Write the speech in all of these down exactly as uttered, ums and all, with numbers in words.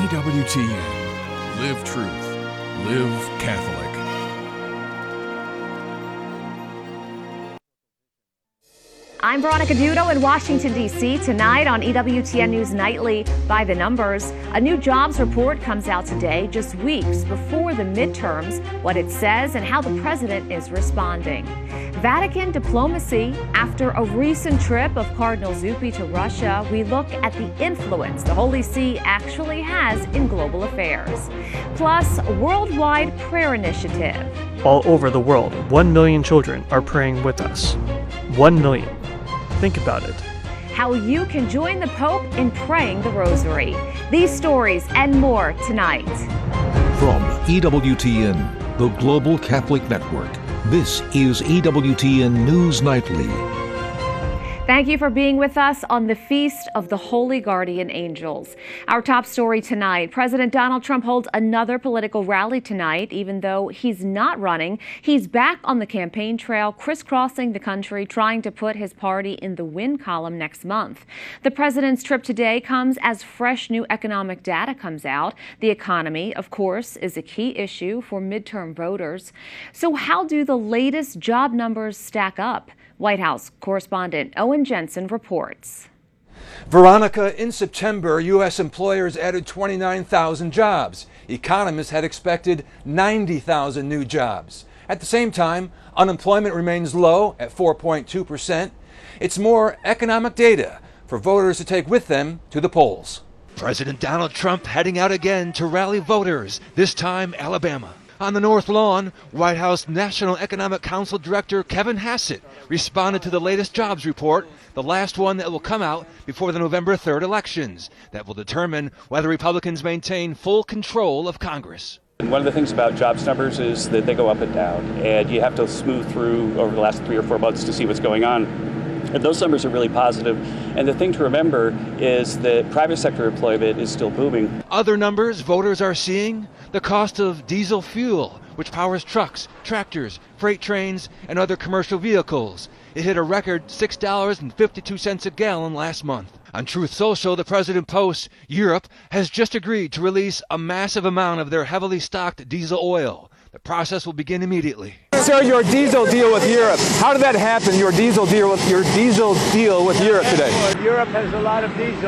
E W T N. Live truth. Live Catholic. I'm Veronica Dudo in Washington, D C Tonight on E W T N News Nightly, By the Numbers, a new jobs report comes out today, just weeks before the midterms, what it says and how the president is responding. Vatican diplomacy. After a recent trip of Cardinal Zuppi to Russia, we look at the influence the Holy See actually has in global affairs. Plus, worldwide prayer initiative. All over the world, one million children are praying with us. One million. Think about it. How you can join the Pope in praying the Rosary. These stories and more tonight. From E W T N, the Global Catholic Network, this is E W T N News Nightly. Thank you for being with us on the Feast of the Holy Guardian Angels. Our top story tonight, President Donald Trump holds another political rally tonight. Even though he's not running, he's back on the campaign trail, crisscrossing the country, trying to put his party in the win column next month. The president's trip today comes as fresh new economic data comes out. The economy, of course, is a key issue for midterm voters. So how do the latest job numbers stack up? White House correspondent Owen Jensen reports. Veronica, in September, U S employers added twenty-nine thousand jobs. Economists had expected ninety thousand new jobs. At the same time, unemployment remains low at four point two percent. It's more economic data for voters to take with them to the polls. President Donald Trump heading out again to rally voters, this time Alabama. On the North Lawn, White House National Economic Council Director Kevin Hassett responded to the latest jobs report, the last one that will come out before the November third elections, that will determine whether Republicans maintain full control of Congress. And one of the things about jobs numbers is that they go up and down, and you have to smooth through over the last three or four months to see what's going on. And those numbers are really positive. And the thing to remember is that private sector employment is still booming. Other numbers voters are seeing: the cost of diesel fuel, which powers trucks, tractors, freight trains, and other commercial vehicles. It hit a record six dollars and fifty-two cents a gallon last month. On Truth Social, the president posts Europe has just agreed to release a massive amount of their heavily stocked diesel oil. The process will begin immediately. Sir, your diesel deal with Europe. How did that happen? Your diesel deal with your diesel deal with Europe today. Well, Europe has a lot of diesel,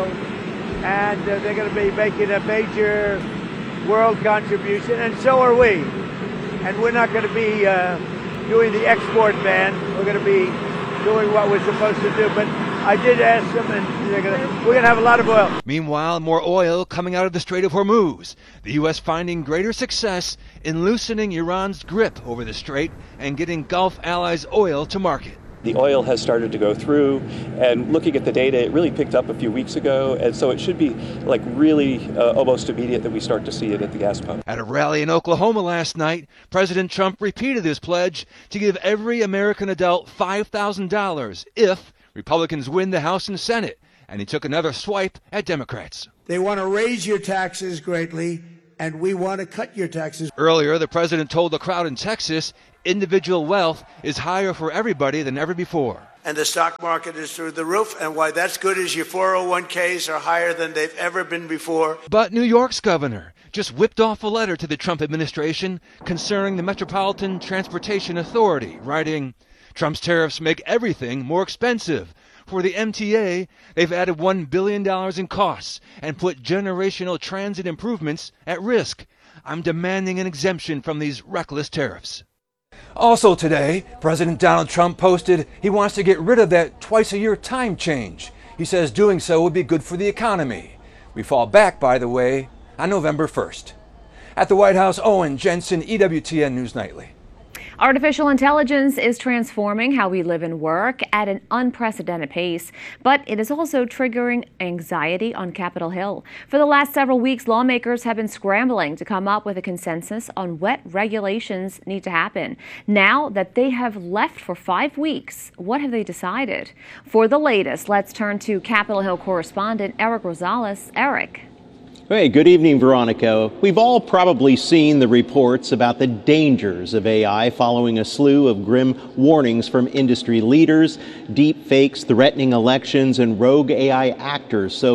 and uh, they're going to be making a major world contribution, and so are we. And we're not going to be uh, doing the export ban. We're going to be doing what we're supposed to do. But I did ask them, and they're gonna, we're going to have a lot of oil. Meanwhile, more oil coming out of the Strait of Hormuz. The U S finding greater success in loosening Iran's grip over the strait and getting Gulf allies' oil to market. The oil has started to go through, and looking at the data, it really picked up a few weeks ago, and so it should be like really uh, almost immediate that we start to see it at the gas pump. At a rally in Oklahoma last night, President Trump repeated his pledge to give every American adult five thousand dollars if Republicans win the House and Senate, and he took another swipe at Democrats. They want to raise your taxes greatly, and we want to cut your taxes. Earlier, the president told the crowd in Texas individual wealth is higher for everybody than ever before. And the stock market is through the roof, and why that's good is your four oh one k's are higher than they've ever been before. But New York's governor just whipped off a letter to the Trump administration concerning the Metropolitan Transportation Authority, writing, Trump's tariffs make everything more expensive. For the M T A, they've added one billion dollars in costs and put generational transit improvements at risk. I'm demanding an exemption from these reckless tariffs. Also today, President Donald Trump posted he wants to get rid of that twice-a-year time change. He says doing so would be good for the economy. We fall back, by the way, on November first. At the White House, Owen Jensen, E W T N News Nightly. Artificial intelligence is transforming how we live and work at an unprecedented pace, but it is also triggering anxiety on Capitol Hill. For the last several weeks, lawmakers have been scrambling to come up with a consensus on what regulations need to happen. Now that they have left for five weeks, what have they decided? For the latest, let's turn to Capitol Hill correspondent Eric Rosales. Eric. Hey, good evening, Veronica. We've all probably seen the reports about the dangers of A I following a slew of grim warnings from industry leaders, deep fakes threatening elections, and rogue A I actors. So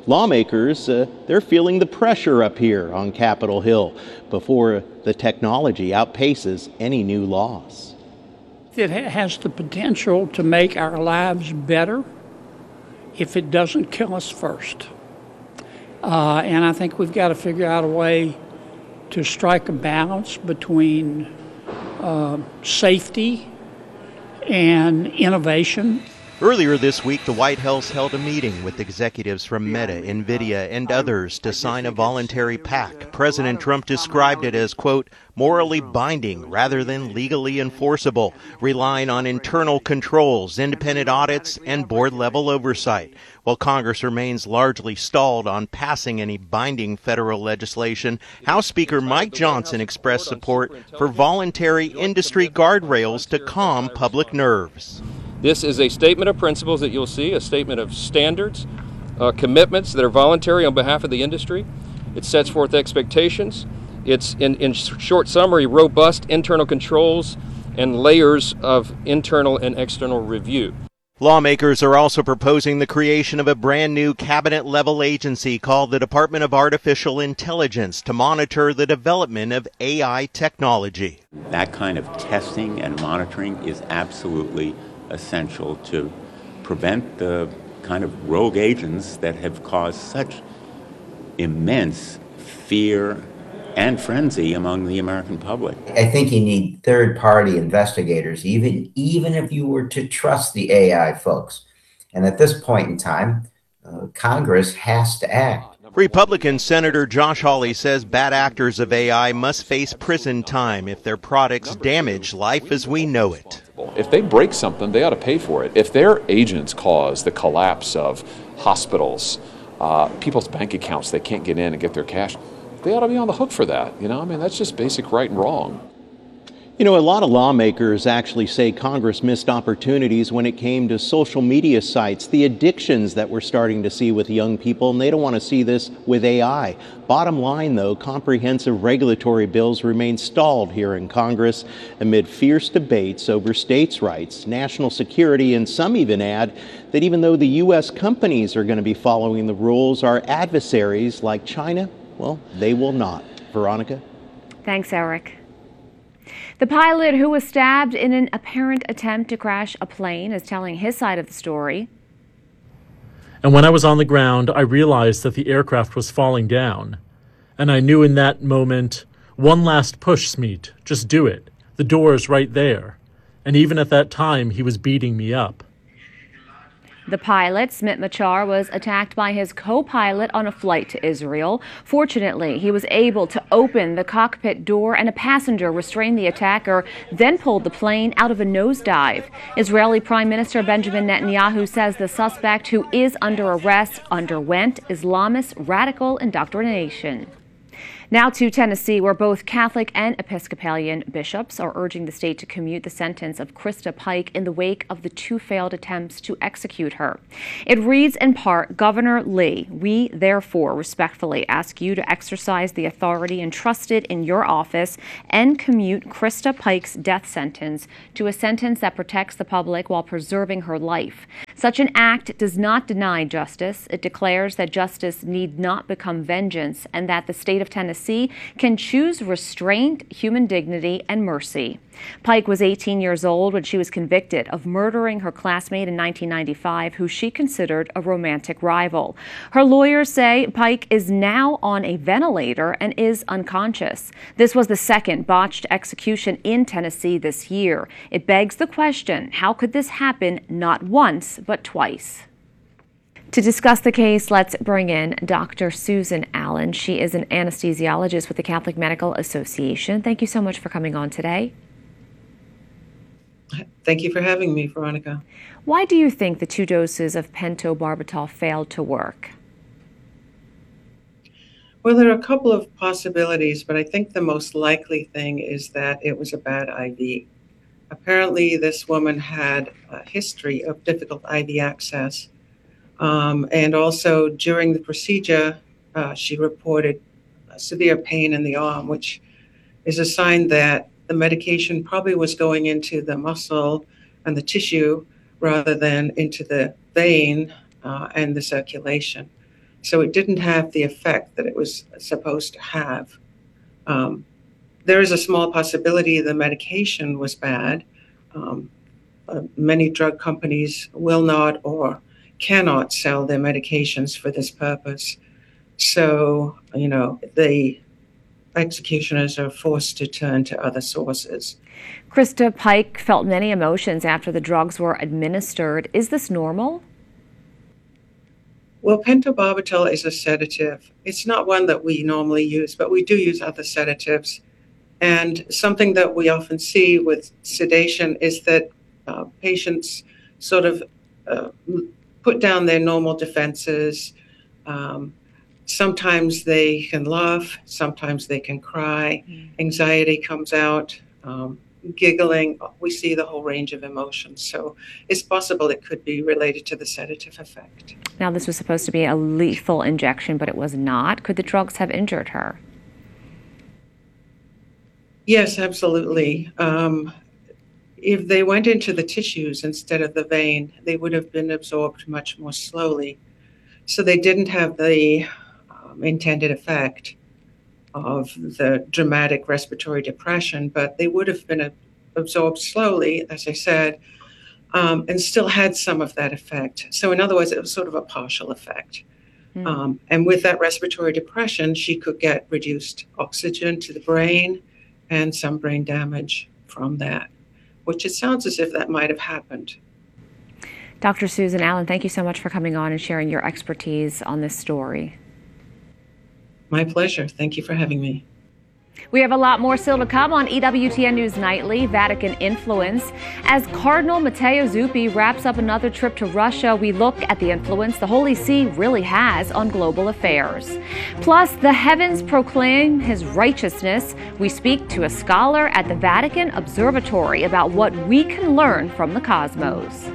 Lawmakers, uh, they're feeling the pressure up here on Capitol Hill before the technology outpaces any new laws. It has the potential to make our lives better if it doesn't kill us first. Uh, and I think we've got to figure out a way to strike a balance between uh, safety and innovation. Earlier this week, the White House held a meeting with executives from Meta, NVIDIA, and others to sign a voluntary pact. President Trump described it as, quote, morally binding rather than legally enforceable, relying on internal controls, independent audits, and board-level oversight. While Congress remains largely stalled on passing any binding federal legislation, House Speaker Mike Johnson expressed support for voluntary industry guardrails to calm public nerves. This is a statement of principles that you'll see, a statement of standards, uh, commitments that are voluntary on behalf of the industry. It sets forth expectations. It's, in, in short summary, robust internal controls and layers of internal and external review. Lawmakers are also proposing the creation of a brand new cabinet-level agency called the Department of Artificial Intelligence to monitor the development of A I technology. That kind of testing and monitoring is absolutely essential to prevent the kind of rogue agents that have caused such immense fear and frenzy among the American public. I think you need third-party investigators, even, even if you were to trust the A I folks. And at this point in time, uh, Congress has to act. Republican Senator Josh Hawley says bad actors of A I must face prison time if their products damage life as we know it. If they break something, they ought to pay for it. If their agents cause the collapse of hospitals, uh, people's bank accounts, they can't get in and get their cash, they ought to be on the hook for that. You know, I mean, that's just basic right and wrong. You know, a lot of lawmakers actually say Congress missed opportunities when it came to social media sites, the addictions that we're starting to see with young people, and they don't want to see this with A I. Bottom line, though, comprehensive regulatory bills remain stalled here in Congress amid fierce debates over states' rights, national security, and some even add that even though the U S companies are going to be following the rules, our adversaries like China, well, they will not. Veronica? Thanks, Eric. The pilot who was stabbed in an apparent attempt to crash a plane is telling his side of the story. And when I was on the ground, I realized that the aircraft was falling down. And I knew in that moment, one last push, Smeet, just do it. The door is right there. And even at that time, he was beating me up. The pilot, Smit Machar, was attacked by his co-pilot on a flight to Israel. Fortunately, he was able to open the cockpit door and a passenger restrained the attacker, then pulled the plane out of a nosedive. Israeli Prime Minister Benjamin Netanyahu says the suspect, who is under arrest, underwent Islamist radical indoctrination. Now to Tennessee, where both Catholic and Episcopalian bishops are urging the state to commute the sentence of Krista Pike in the wake of the two failed attempts to execute her. It reads in part, Governor Lee, we therefore respectfully ask you to exercise the authority entrusted in your office and commute Krista Pike's death sentence to a sentence that protects the public while preserving her life. Such an act does not deny justice. It declares that justice need not become vengeance and that the state of Tennessee can choose restraint, human dignity, and mercy. Pike was eighteen years old when she was convicted of murdering her classmate in nineteen ninety-five, who she considered a romantic rival. Her lawyers say Pike is now on a ventilator and is unconscious. This was the second botched execution in Tennessee this year. It begs the question, how could this happen not once, but twice? To discuss the case, let's bring in Doctor Susan Allen. She is an anesthesiologist with the Catholic Medical Association. Thank you so much for coming on today. Thank you for having me, Veronica. Why do you think the two doses of pentobarbital failed to work? Well, there are a couple of possibilities, but I think the most likely thing is that it was a bad I V. Apparently, this woman had a history of difficult I V access. Um, and also during the procedure, uh, she reported severe pain in the arm, which is a sign that the medication probably was going into the muscle and the tissue rather than into the vein uh, and the circulation. So it didn't have the effect that it was supposed to have. Um, there is a small possibility the medication was bad. Um, uh, many drug companies will not or cannot sell their medications for this purpose. So, you know, the executioners are forced to turn to other sources. Krista Pike felt many emotions after the drugs were administered. Is this normal? Well, pentobarbital is a sedative. It's not one that we normally use, but we do use other sedatives. And something that we often see with sedation is that uh, patients sort of uh, put down their normal defenses. Um, sometimes they can laugh, sometimes they can cry, mm. anxiety comes out, um, giggling. We see the whole range of emotions. So it's possible it could be related to the sedative effect. Now, this was supposed to be a lethal injection, but it was not. Could the drugs have injured her? Yes, absolutely. Um, if they went into the tissues instead of the vein, they would have been absorbed much more slowly. So they didn't have the um, intended effect of the dramatic respiratory depression, but they would have been a- absorbed slowly, as I said, um, and still had some of that effect. So in other words, it was sort of a partial effect. Mm. Um, and with that respiratory depression, she could get reduced oxygen to the brain and some brain damage from that, which it sounds as if that might have happened. Doctor Susan Allen, thank you so much for coming on and sharing your expertise on this story. My pleasure. Thank you for having me. We have a lot more still to come on E W T N News Nightly, Vatican Influence. As Cardinal Matteo Zuppi wraps up another trip to Russia, we look at the influence the Holy See really has on global affairs. Plus, the heavens proclaim his righteousness. We speak to a scholar at the Vatican Observatory about what we can learn from the cosmos.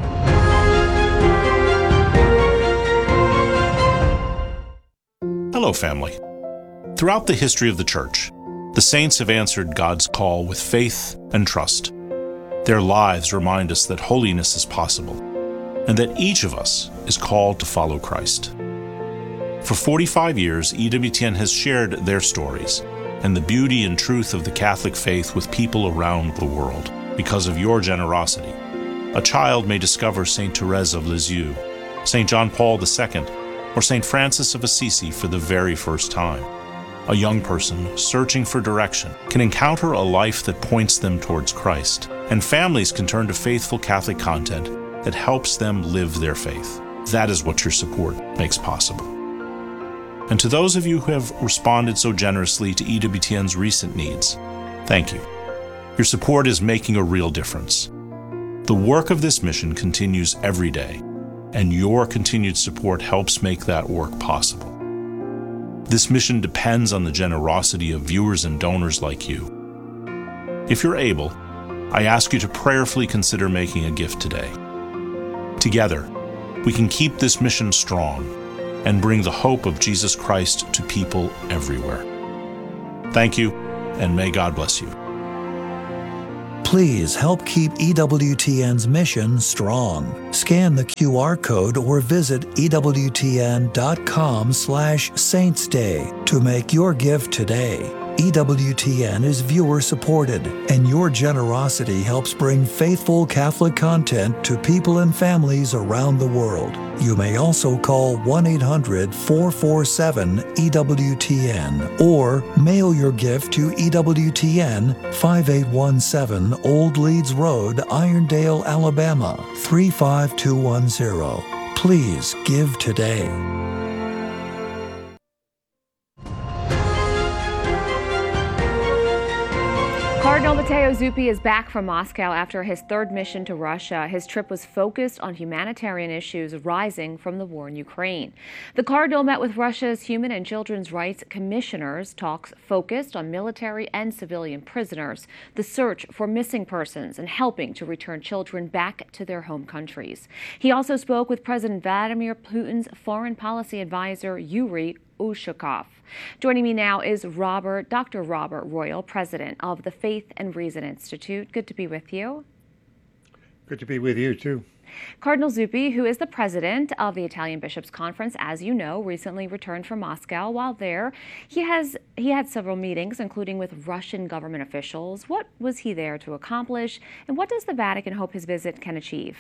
Hello, family. Throughout the history of the Church, the saints have answered God's call with faith and trust. Their lives remind us that holiness is possible and that each of us is called to follow Christ. For forty-five years, E W T N has shared their stories and the beauty and truth of the Catholic faith with people around the world because of your generosity. A child may discover Saint Therese of Lisieux, Saint John Paul the Second, or Saint Francis of Assisi for the very first time. A young person searching for direction can encounter a life that points them towards Christ, and families can turn to faithful Catholic content that helps them live their faith. That is what your support makes possible. And to those of you who have responded so generously to E W T N's recent needs, thank you. Your support is making a real difference. The work of this mission continues every day, and your continued support helps make that work possible. This mission depends on the generosity of viewers and donors like you. If you're able, I ask you to prayerfully consider making a gift today. Together, we can keep this mission strong and bring the hope of Jesus Christ to people everywhere. Thank you, and may God bless you. Please help keep E W T N's mission strong. Scan the Q R code or visit E W T N dot com slash Saints Day to make your gift today. E W T N is viewer supported, and your generosity helps bring faithful Catholic content to people and families around the world. You may also call one eight hundred, four four seven, E W T N or mail your gift to E W T N, five eight one seven Old Leeds Road, Irondale, Alabama, three five two one zero. Please give today. Cardinal Matteo Zuppi is back from Moscow after his third mission to Russia. His trip was focused on humanitarian issues rising from the war in Ukraine. The Cardinal met with Russia's Human and Children's Rights Commissioners. Talks focused on military and civilian prisoners, the search for missing persons, and helping to return children back to their home countries. He also spoke with President Vladimir Putin's foreign policy advisor, Yuri Ushakov. Joining me now is Robert, Doctor Robert Royal, president of the Faith and Reason Institute. Good to be with you. Good to be with you, too. Cardinal Zuppi, who is the president of the Italian Bishops' Conference, as you know, recently returned from Moscow. While there, he has he had several meetings, including with Russian government officials. What was he there to accomplish, and what does the Vatican hope his visit can achieve?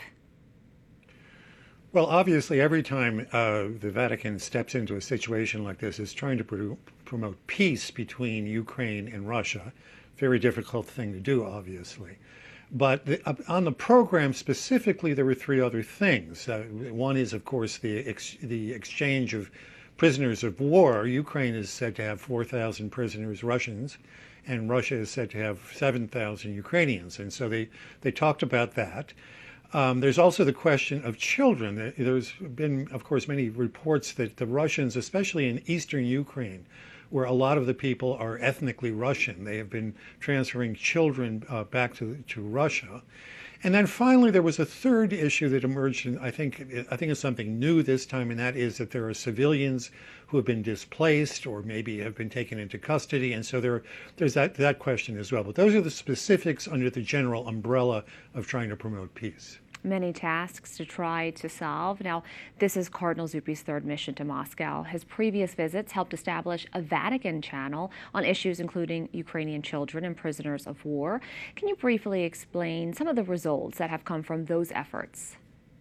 Well, obviously, every time uh, the Vatican steps into a situation like this, it's trying to pro promote peace between Ukraine and Russia. Very difficult thing to do, obviously. But the, uh, on the program specifically, there were three other things. Uh, one is, of course, the ex the exchange of prisoners of war. Ukraine is said to have four thousand prisoners, Russians, and Russia is said to have seven thousand Ukrainians. And so they, they talked about that. Um, there's also the question of children. There's been, of course, many reports that the Russians, especially in eastern Ukraine, where a lot of the people are ethnically Russian, they have been transferring children uh, back to, to Russia. And then finally, there was a third issue that emerged, and I think, I think it's something new this time, and that is that there are civilians who have been displaced or maybe have been taken into custody. And so there, there's that, that question as well. But those are the specifics under the general umbrella of trying to promote peace. Many tasks to try to solve. Now, this is Cardinal Zuppi's third mission to Moscow. His previous visits helped establish a Vatican channel on issues including Ukrainian children and prisoners of war. Can you briefly explain some of the results that have come from those efforts?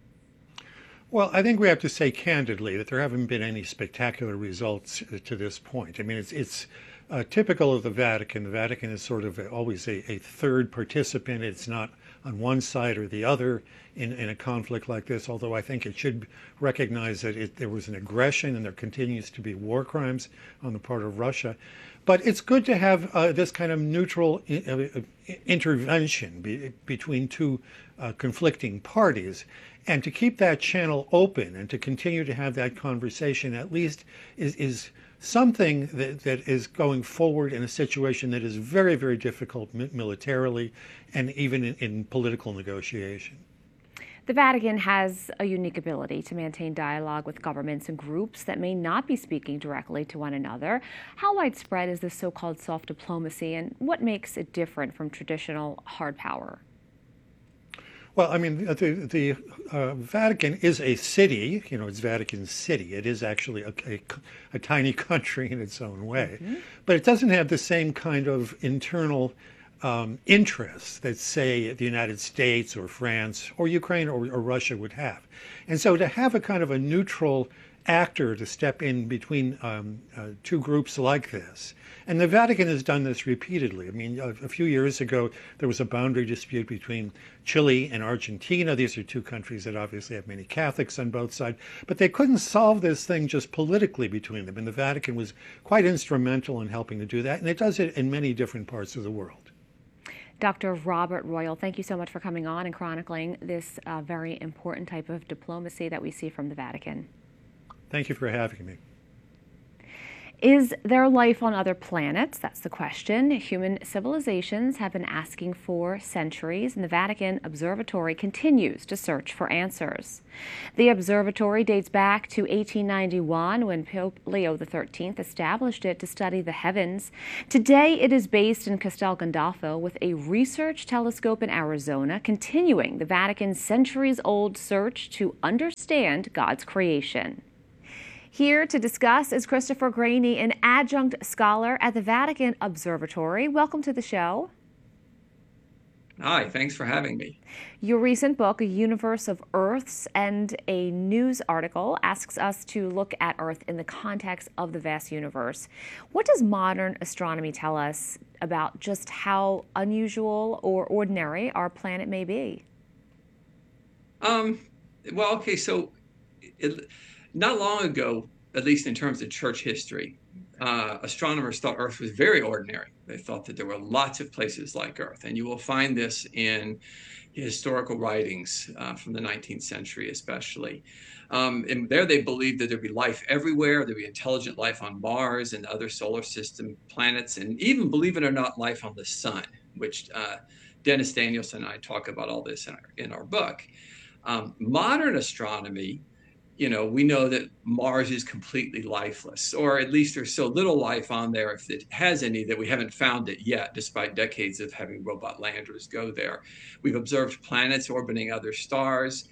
Well, I think we have to say candidly that there haven't been any spectacular results to this point. I mean, it's, it's uh, typical of the Vatican. The Vatican is sort of a, always a, a third participant. It's not on one side or the other in, in a conflict like this, although I think it should recognize that it, there was an aggression and there continues to be war crimes on the part of Russia. But it's good to have uh, this kind of neutral uh, intervention be, between two uh, conflicting parties, and to keep that channel open and to continue to have that conversation at least is, is something that, that is going forward in a situation that is very, very difficult militarily and even in, in political negotiation. The Vatican has a unique ability to maintain dialogue with governments and groups that may not be speaking directly to one another. How widespread is this so-called soft diplomacy, and what makes it different from traditional hard power? Well, I mean, the, the uh, Vatican is a city, you know, it's Vatican City. It is actually a, a, a tiny country in its own way, mm-hmm. but it doesn't have the same kind of internal um, interests that, say, the United States or France or Ukraine or, or Russia would have. And so to have a kind of a neutral actor to step in between um, uh, two groups like this. And the Vatican has done this repeatedly. I mean, a, a few years ago, there was a boundary dispute between Chile and Argentina. These are two countries that obviously have many Catholics on both sides, but they couldn't solve this thing just politically between them. And the Vatican was quite instrumental in helping to do that. And it does it in many different parts of the world. Doctor Robert Royal, thank you so much for coming on and chronicling this uh, very important type of diplomacy that we see from the Vatican. Thank you for having me. Is there life on other planets? That's the question human civilizations have been asking for centuries, and the Vatican Observatory continues to search for answers. The observatory dates back to eighteen ninety-one, when Pope Leo the thirteenth established it to study the heavens. Today, it is based in Castel Gandolfo with a research telescope in Arizona, continuing the Vatican's centuries-old search to understand God's creation. Here to discuss is Christopher Graney, an adjunct scholar at the Vatican Observatory. Welcome to the show. Hi, thanks for having me. Your recent book, A Universe of Earths, and a news article asks us to look at Earth in the context of the vast universe. What does modern astronomy tell us about just how unusual or ordinary our planet may be? Um, well, okay, so it, not long ago, at least in terms of church history, uh, astronomers thought Earth was very ordinary. They thought that there were lots of places like Earth, and you will find this in historical writings uh, from the nineteenth century especially. Um, and there they believed that there'd be life everywhere, there'd be intelligent life on Mars and other solar system planets, and even, believe it or not, life on the sun, which uh, Dennis Danielson and I talk about all this in our, in our book. Um, modern astronomy, you know, we know that Mars is completely lifeless, or at least there's so little life on there, if it has any, that we haven't found it yet, despite decades of having robot landers go there. We've observed planets orbiting other stars.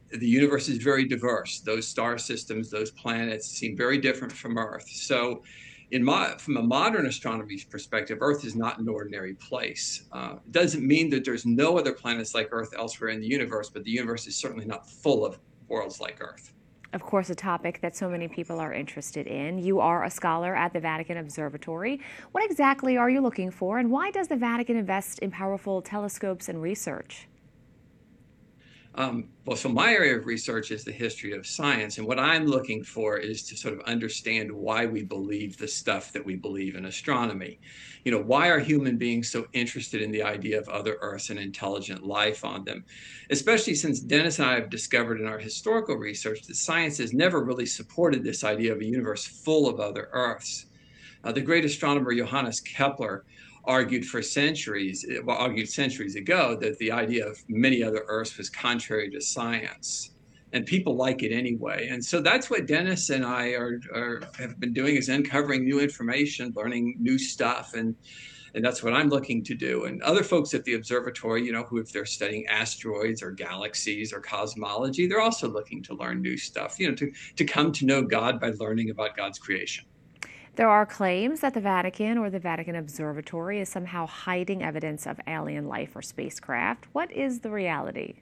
the universe is very diverse. Those star systems, those planets seem very different from Earth. So in my, from a modern astronomy perspective, Earth is not an ordinary place. Uh, it doesn't mean that there's no other planets like Earth elsewhere in the universe, but the universe is certainly not full of worlds like Earth. Of course, a topic that so many people are interested in. You are a scholar at the Vatican Observatory. What exactly are you looking for, and why does the Vatican invest in powerful telescopes and research? Um, well, so my area of research is the history of science, and what I'm looking for is to sort of understand why we believe the stuff that we believe in astronomy. You know, why are human beings so interested in the idea of other Earths and intelligent life on them? Especially since Dennis and I have discovered in our historical research that science has never really supported this idea of a universe full of other Earths. Uh, the great astronomer Johannes Kepler argued for centuries, well, argued centuries ago that the idea of many other Earths was contrary to science, and people like it anyway. And so that's what Dennis and I are, are have been doing, is uncovering new information, learning new stuff, and and that's what I'm looking to do. And other folks at the observatory, you know, who if they're studying asteroids or galaxies or cosmology, they're also looking to learn new stuff, you know, to to come to know God by learning about God's creation. There are claims that the Vatican or the Vatican Observatory is somehow hiding evidence of alien life or spacecraft. What is the reality?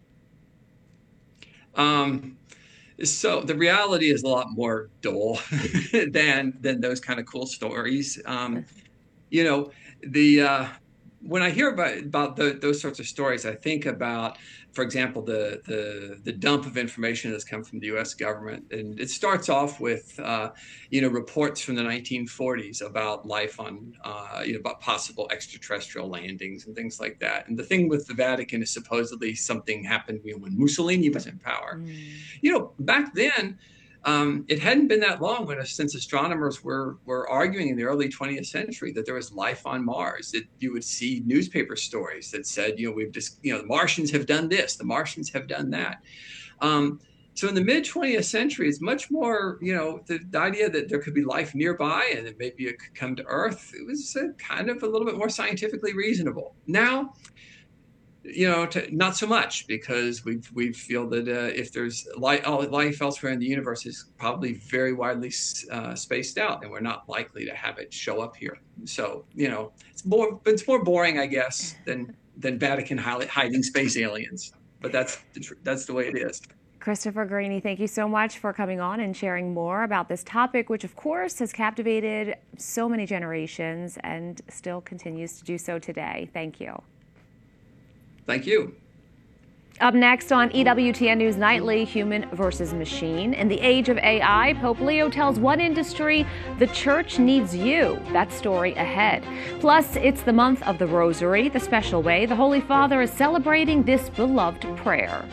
Um, so the reality is a lot more dull than than those kind of cool stories. Um, you know, the uh, when I hear about about the, those sorts of stories, I think about, for example, the the the dump of information that's come from the U S government, and it starts off with uh, you know, reports from the nineteen forties about life on uh, you know, about possible extraterrestrial landings and things like that. And the thing with the Vatican is supposedly something happened, you know, when Mussolini was in power. Mm. You know, back then, Um, it hadn't been that long when, since astronomers were were arguing in the early twentieth century that there was life on Mars. That you would see newspaper stories that said, you know, we've just, you know, the Martians have done this, the Martians have done that. Um, so in the mid twentieth century, it's much more, you know, the, the idea that there could be life nearby and that maybe it could come to Earth. It was uh, kind of a little bit more scientifically reasonable. Now, you know, to, not so much, because we we feel that uh, if there's life, life elsewhere in the universe is probably very widely uh, spaced out, and we're not likely to have it show up here. So, you know, it's more it's more boring, I guess, than than Vatican hiding space aliens. But that's the tr- that's the way it is. Christopher Greaney, thank you so much for coming on and sharing more about this topic, which of course has captivated so many generations and still continues to do so today. Thank you. Thank you. Up next on E W T N News Nightly, Human versus Machine. In the age of A I, Pope Leo tells one industry the church needs you. That story ahead. Plus, it's the month of the Rosary, the special way the Holy Father is celebrating this beloved prayer.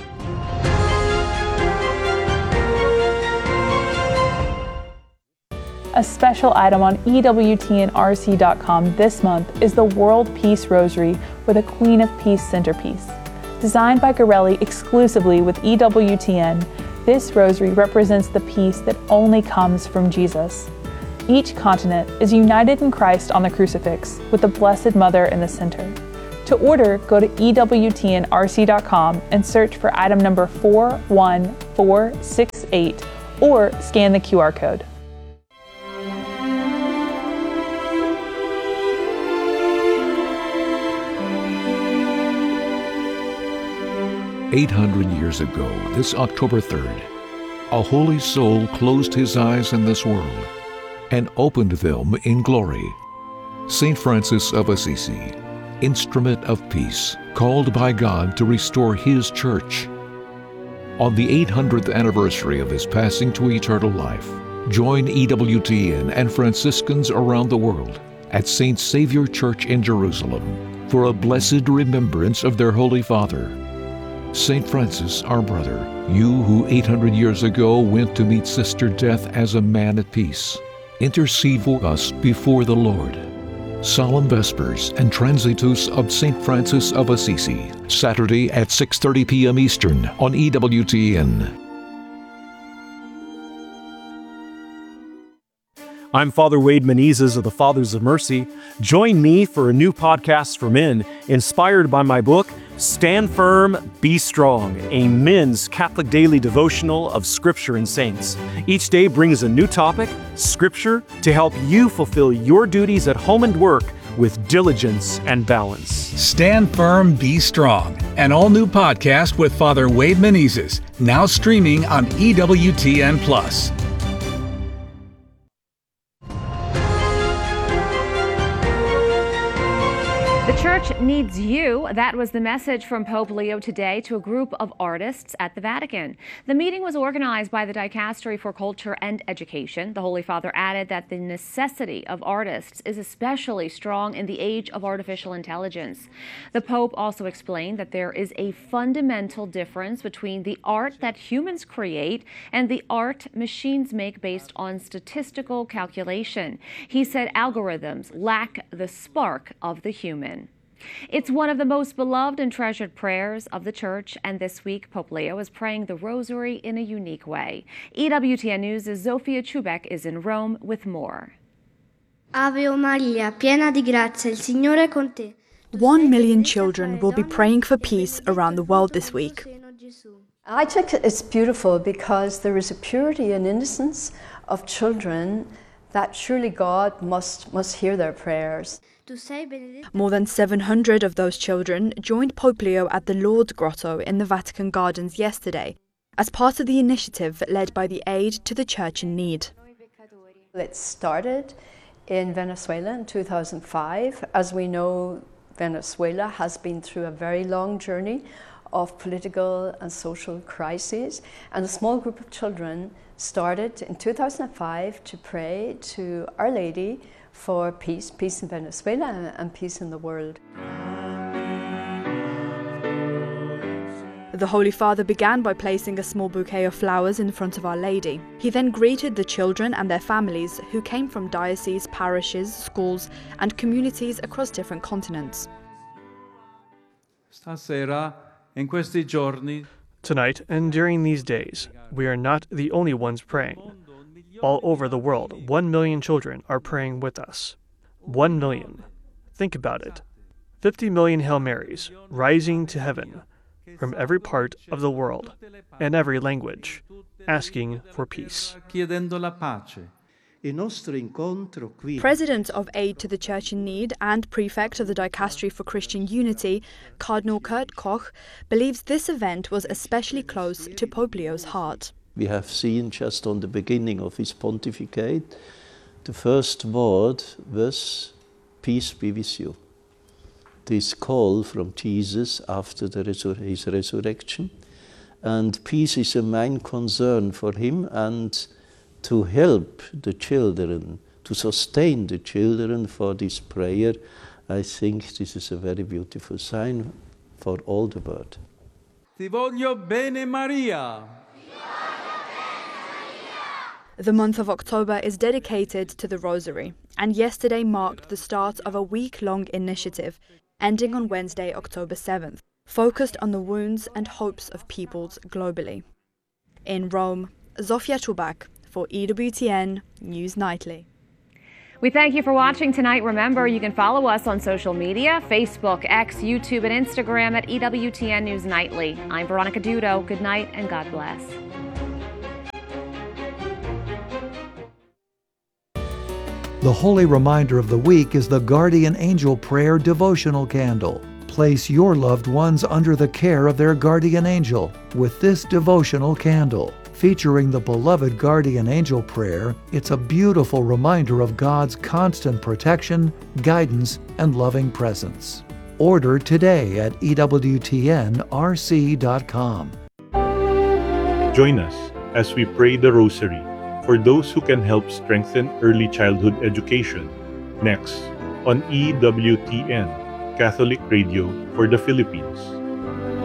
A special item on E W T N R C dot com this month is the World Peace Rosary with a Queen of Peace centerpiece. Designed by Garelli exclusively with E W T N, this rosary represents the peace that only comes from Jesus. Each continent is united in Christ on the crucifix, with the Blessed Mother in the center. To order, go to E W T N R C dot com and search for item number four one four six eight or scan the Q R code. eight hundred years ago, this October third, a holy soul closed his eyes in this world and opened them in glory. Saint Francis of Assisi, instrument of peace, called by God to restore his church. On the eight hundredth anniversary of his passing to eternal life, join E W T N and Franciscans around the world at Saint Savior Church in Jerusalem for a blessed remembrance of their Holy Father, Saint Francis, our brother, you who eight hundred years ago went to meet Sister Death as a man at peace, intercede for us before the Lord. Solemn Vespers and Transitus of Saint Francis of Assisi, Saturday at six thirty p.m. Eastern on E W T N. I'm Father Wade Menezes of the Fathers of Mercy. Join me for a new podcast for men inspired by my book, Stand Firm, Be Strong, a men's Catholic daily devotional of Scripture and saints. Each day brings a new topic, Scripture, to help you fulfill your duties at home and work with diligence and balance. Stand Firm, Be Strong, an all-new podcast with Father Wade Menezes, now streaming on E W T N plus. The church needs you. That was the message from Pope Leo today to a group of artists at the Vatican. The meeting was organized by the Dicastery for Culture and Education. The Holy Father added that the necessity of artists is especially strong in the age of artificial intelligence. The Pope also explained that there is a fundamental difference between the art that humans create and the art machines make based on statistical calculation. He said algorithms lack the spark of the human. It's one of the most beloved and treasured prayers of the Church, and this week Pope Leo is praying the Rosary in a unique way. E W T N News' Zofia Chubek is in Rome with more. Ave o Maria, piena di grazia, il Signore è con te. One million children will be praying for peace around the world this week. I think it's beautiful because there is a purity and innocence of children that surely God must, must hear their prayers. More than seven hundred of those children joined Pope Leo at the Lourdes Grotto in the Vatican Gardens yesterday as part of the initiative led by the Aid to the Church in Need. It started in Venezuela in two thousand five. As we know, Venezuela has been through a very long journey of political and social crises, and a small group of children started in two thousand five to pray to Our Lady for peace, peace in Venezuela and peace in the world. The Holy Father began by placing a small bouquet of flowers in front of Our Lady. He then greeted the children and their families who came from dioceses, parishes, schools and communities across different continents. Stasera, in questi giorni, tonight and during these days, we are not the only ones praying. All over the world, one million children are praying with us. One million. Think about it. Fifty million Hail Marys rising to heaven from every part of the world and every language, asking for peace. President of Aid to the Church in Need and Prefect of the Dicastery for Christian Unity, Cardinal Kurt Koch, believes this event was especially close to Pope Leo's heart. We have seen just on the beginning of his pontificate, the first word was, peace be with you. This call from Jesus after the resur- his resurrection. And peace is a main concern for him, and to help the children, to sustain the children for this prayer, I think this is a very beautiful sign for all the world. Ti voglio bene, Maria. The month of October is dedicated to the Rosary, and yesterday marked the start of a week-long initiative, ending on Wednesday, October seventh, focused on the wounds and hopes of peoples globally. In Rome, Zofia Chubak for E W T N News Nightly. We thank you for watching tonight. Remember, you can follow us on social media, Facebook, X, YouTube, and Instagram at E W T N News Nightly. I'm Veronica Dudo. Good night and God bless. The holy reminder of the week is the Guardian Angel Prayer Devotional Candle. Place your loved ones under the care of their guardian angel with this devotional candle. Featuring the beloved Guardian Angel Prayer, it's a beautiful reminder of God's constant protection, guidance, and loving presence. Order today at E W T N R C dot com. Join us as we pray the Rosary for those who can help strengthen early childhood education. Next, on E W T N, Catholic Radio for the Philippines.